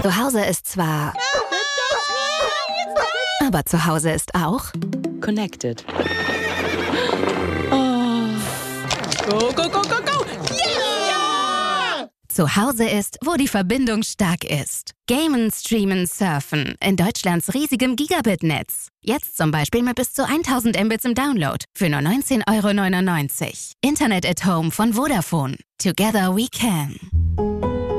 Zu Hause ist zwar... Aber zu Hause ist auch... Connected. Go, go, go, go, go! Yeah! Zu Hause ist, wo die Verbindung stark ist. Gamen, streamen, surfen. In Deutschlands riesigem Gigabit-Netz. Jetzt zum Beispiel mit bis zu 1000 Mbits im Download. Für nur 19,99 €. Internet at Home von Vodafone. Together we can.